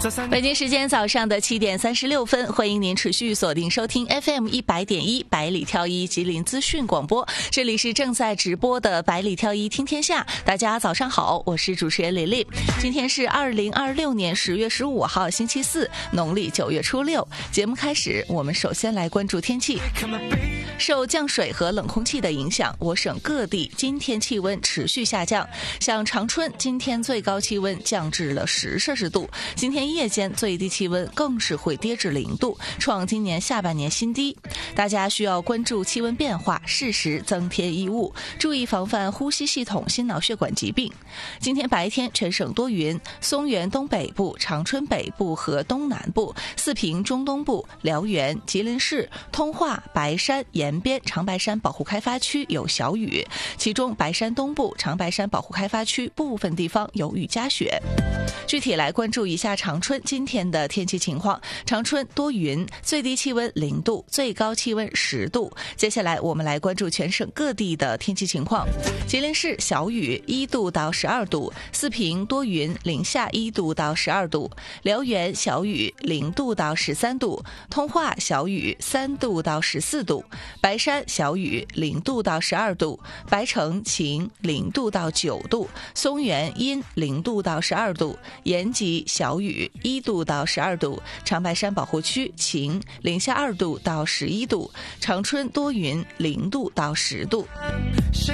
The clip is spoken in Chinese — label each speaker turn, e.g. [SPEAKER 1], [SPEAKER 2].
[SPEAKER 1] 北京时间早上的7点36分，欢迎您持续锁定收听 FM100.1百里挑一吉林资讯广播，这里是正在直播的百里挑一听天下。大家早上好，我是主持人琳琳。今天是2026年10月15号星期四，农历9月初6。节目开始，我们首先来关注天气。受降水和冷空气的影响，我省各地今天气温持续下降。像长春今天最高气温降至了10摄氏度，今天夜间最低气温更是会跌至0度，创今年下半年新低。大家需要关注气温变化，适时增添衣物，注意防范呼吸系统、心脑血管疾病。今天白天全省多云，松原东北部、长春北部和东南部、四平中东部、辽源、吉林市、通化、白山、延边、长白山保护开发区有小雨，其中白山东部、长白山保护开发区部分地方有雨夹雪。具体来关注一下长春今天的天气情况。长春多云，最低气温0度，最高气温10度。接下来我们来关注全省各地的天气情况。吉林市小雨1度到12度，四平多云，零下1度到12度，辽源小雨0度到13度，通化小雨3度到14度，白山小雨0度到12度，白城晴0度到9度，松原阴0度到12度，延吉小雨1度到12度，长白山保护区晴，零下2度到11度，长春多云0度到10度。